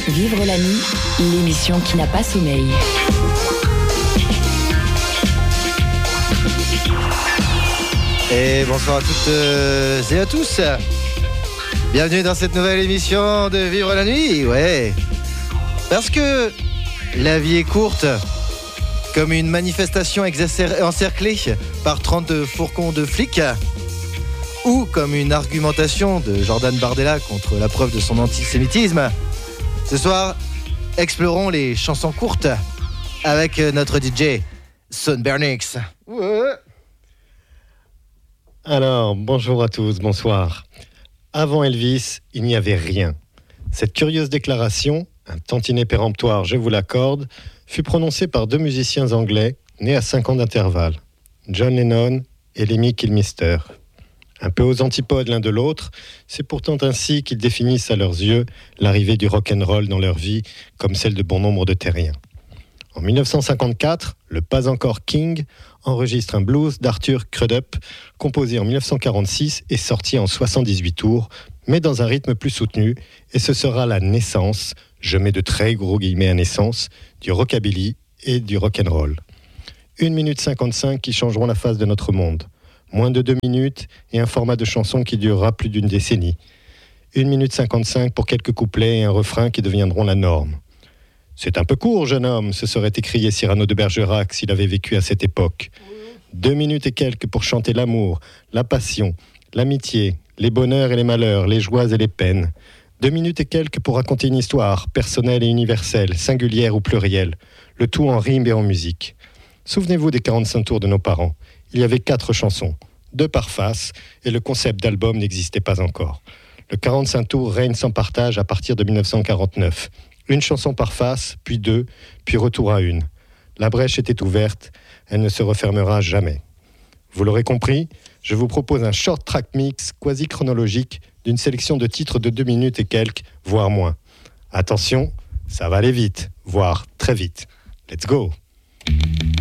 Vivre la nuit, l'émission qui n'a pas sommeil. Et bonsoir à toutes et à tous. Bienvenue dans cette nouvelle émission de Vivre la nuit. Ouais. Parce que la vie est courte, comme une manifestation encerclée par 30 fourgons de flics, ou comme une argumentation de Jordan Bardella contre la preuve de son antisémitisme. Ce soir, explorons les chansons courtes avec notre DJ Son Bernix. Ouais. Alors, bonjour à tous, bonsoir. Avant Elvis, il n'y avait rien. Cette curieuse déclaration, un tantinet péremptoire, je vous l'accorde, fut prononcée par deux musiciens anglais, nés à 5 ans d'intervalle, John Lennon et Lemmy Kilmister. Un peu aux antipodes l'un de l'autre, c'est pourtant ainsi qu'ils définissent à leurs yeux l'arrivée du rock'n'roll dans leur vie, comme celle de bon nombre de terriens. En 1954, le pas encore King enregistre un blues d'Arthur Crudup, composé en 1946 et sorti en 78 tours, mais dans un rythme plus soutenu, et ce sera la naissance, je mets de très gros guillemets à naissance, du rockabilly et du rock'n'roll. 1 minute 55 qui changeront la face de notre monde. Moins de 2 minutes et un format de chanson qui durera plus d'une décennie. 1 minute 55 pour quelques couplets et un refrain qui deviendront la norme. C'est un peu court, jeune homme, se serait écrié Cyrano de Bergerac s'il avait vécu à cette époque. 2 minutes et quelques pour chanter l'amour, la passion, l'amitié, les bonheurs et les malheurs, les joies et les peines. 2 minutes et quelques pour raconter une histoire, personnelle et universelle, singulière ou plurielle, le tout en rime et en musique. Souvenez-vous des 45 tours de nos parents. Il y avait 4 chansons, 2 par face, et le concept d'album n'existait pas encore. Le 45 tours règne sans partage à partir de 1949. 1 chanson par face, puis 2, puis retour à 1. La brèche était ouverte, elle ne se refermera jamais. Vous l'aurez compris, je vous propose un short track mix quasi chronologique d'une sélection de titres de 2 minutes et quelques, voire moins. Attention, ça va aller vite, voire très vite. Let's go!